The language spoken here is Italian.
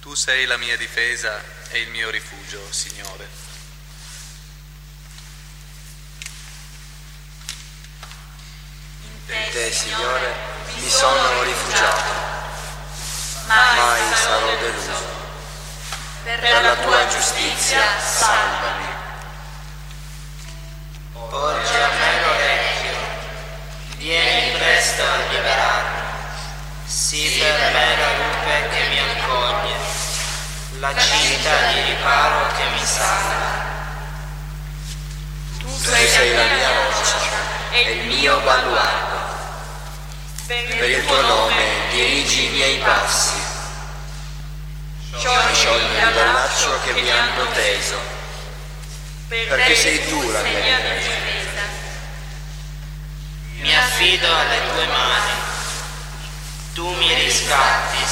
Tu sei la mia difesa e il mio rifugio, Signore. In te, Signore, mi sono rifugiato, mai sarò deluso. Per la tua giustizia, salvami. Porgi a me l'orecchio, vieni presto a liberarmi. Sii per me la rupe che mi accoglie, la cinta di riparo che mi salva. Tu sei la mia roccia e il mio baluardo. Per il tuo nome dirigi i miei passi. Sciogli il laccio che mi hanno teso, perché sei tu la mia difesa. Mi affido alle tue mani, tu mi riscatti